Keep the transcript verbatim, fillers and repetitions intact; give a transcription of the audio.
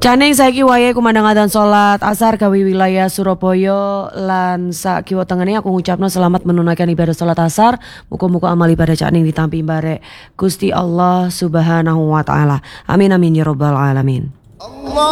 Caning saiki wayahe kumandangatan salat asar gawe wilayah Surabaya lan sak kiwa tengene aku ngucapno selamat menunaikan ibadah salat asar. Muga-muga amal ibadah caning ditampi barek Gusti Allah Subhanahu wa taala. Amin amin ya rabbal alamin.